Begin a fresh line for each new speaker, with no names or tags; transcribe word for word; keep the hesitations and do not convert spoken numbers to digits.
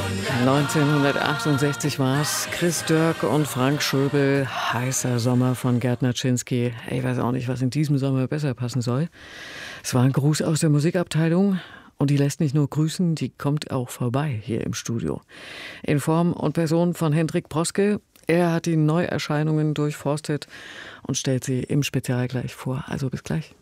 neunzehnhundertachtundsechzig war es. Chris Dörk und Frank Schöbel. Heißer Sommer von Gerd Naczynski. Ich weiß auch nicht, was in diesem Sommer besser passen soll. Es war ein Gruß aus der Musikabteilung. Und die lässt nicht nur grüßen, die kommt auch vorbei hier im Studio. In Form und Person von Hendrik Broske. Er hat die Neuerscheinungen durchforstet und stellt sie im Spezial gleich vor. Also bis gleich.